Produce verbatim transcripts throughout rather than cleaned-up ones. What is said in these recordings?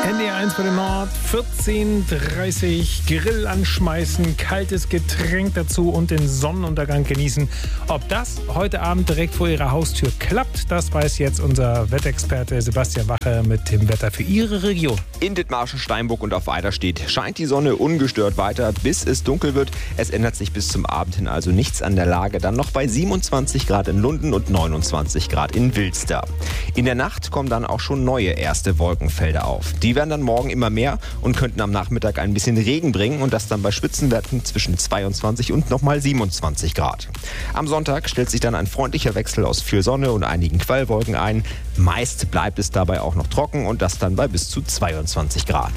N D R eins für den Nord, vierzehn Uhr dreißig, Grill anschmeißen, kaltes Getränk dazu und den Sonnenuntergang genießen. Ob das heute Abend direkt vor Ihrer Haustür klappt, das weiß jetzt unser Wetterexperte Sebastian Wache mit dem Wetter für Ihre Region. In Dithmarschen, Steinburg und auf Eiderstedt scheint die Sonne ungestört weiter, bis es dunkel wird. Es ändert sich bis zum Abend hin also nichts an der Lage. Dann noch bei siebenundzwanzig Grad in Lunden und neunundzwanzig Grad in Wilster. In der Nacht kommen dann auch schon neue erste Wolkenfelder auf. Die werden dann morgen immer mehr und könnten am Nachmittag ein bisschen Regen bringen und das dann bei Spitzenwerten zwischen zweiundzwanzig und nochmal siebenundzwanzig Grad. Am Sonntag stellt sich dann ein freundlicher Wechsel aus viel Sonne und einigen Quellwolken ein. Meist bleibt es dabei auch noch trocken und das dann bei bis zu zweiundzwanzig Grad.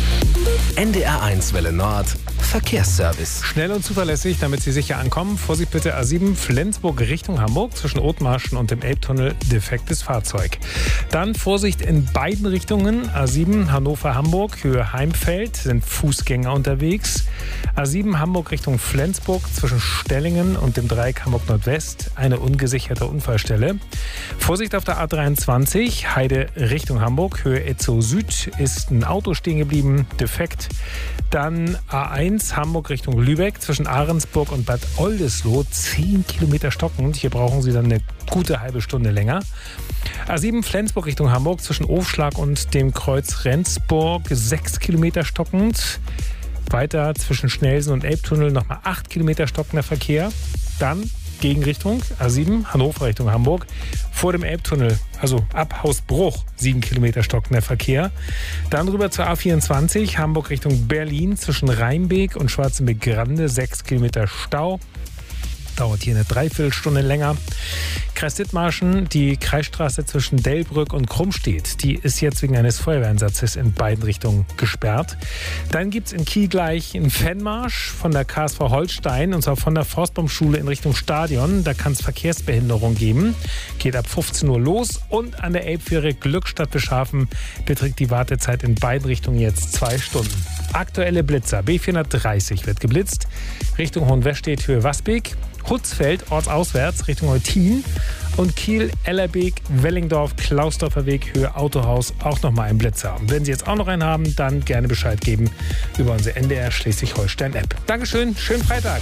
N D R eins Welle Nord Verkehrsservice. Schnell und zuverlässig, damit Sie sicher ankommen. Vorsicht bitte A sieben Flensburg Richtung Hamburg zwischen Othmarschen und dem Elbtunnel, defektes Fahrzeug. Dann Vorsicht in beiden Richtungen. A sieben Hannover-Hamburg, Höhe Heimfeld, sind Fußgänger unterwegs. A sieben Hamburg Richtung Flensburg zwischen Stellingen und dem Dreieck Hamburg Nordwest, eine ungesicherte Unfallstelle. Vorsicht auf der A dreiundzwanzig, Heide Richtung Hamburg, Höhe Etzow Süd, ist ein Auto stehen geblieben, defekt. Dann A eins Hamburg Richtung Lübeck zwischen Ahrensburg und Bad Oldesloe, zehn Kilometer stockend. Hier brauchen Sie dann eine gute halbe Stunde länger. A sieben Flensburg Richtung Hamburg zwischen Ofschlag und dem Kreuz Rendsburg, sechs Kilometer stockend. Weiter zwischen Schnelsen und Elbtunnel nochmal acht Kilometer stockender Verkehr. Dann Gegenrichtung A sieben Hannover Richtung Hamburg vor dem Elbtunnel, also ab Hausbruch, sieben Kilometer stockender Verkehr. Dann rüber zur A vierundzwanzig Hamburg Richtung Berlin zwischen Rheinbeek und Schwarzenbeck-Grande, sechs Kilometer Stau. Dauert hier eine Dreiviertelstunde länger. Kreis Dithmarschen, die Kreisstraße zwischen Delbrück und Krummstedt, die ist jetzt wegen eines Feuerwehreinsatzes in beiden Richtungen gesperrt. Dann gibt es in Kiel gleich einen Fanmarsch von der K S V Holstein, und zwar von der Forstbaumschule in Richtung Stadion. Da kann es Verkehrsbehinderung geben. Geht ab fünfzehn Uhr los und an der Elbfähre Glückstadt Beschafen beträgt die Wartezeit in beiden Richtungen jetzt zwei Stunden. Aktuelle Blitzer. B vierhundertdreißig wird geblitzt Richtung Hohenwestedt, Höhe Wasbeek. Hutzfeld, ortsauswärts, Richtung Eutin. Und Kiel, Ellerbeek, Wellingdorf, Klausdorfer Weg, Höhe Autohaus, auch nochmal ein Blitzer. Und wenn Sie jetzt auch noch einen haben, dann gerne Bescheid geben über unsere N D R Schleswig-Holstein-App. Dankeschön, schönen Freitag.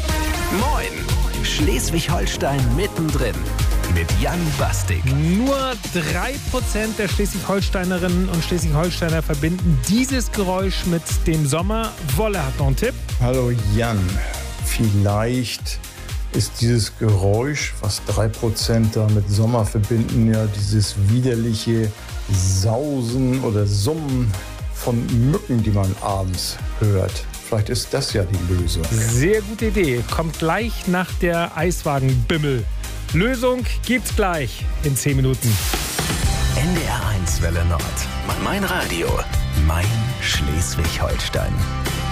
Moin, Schleswig-Holstein mittendrin mit Jan Bastik. Nur drei Prozent der Schleswig-Holsteinerinnen und Schleswig-Holsteiner verbinden dieses Geräusch mit dem Sommer. Wolle hat noch einen Tipp. Hallo Jan, vielleicht ist dieses Geräusch, was drei Prozent da mit Sommer verbinden, ja dieses widerliche Sausen oder Summen von Mücken, die man abends hört. Vielleicht ist das ja die Lösung. Sehr gute Idee. Kommt gleich nach der Eiswagenbimmel. Lösung gibt's gleich in zehn Minuten. N D R eins Welle Nord. Mein Radio. Mein Schleswig-Holstein.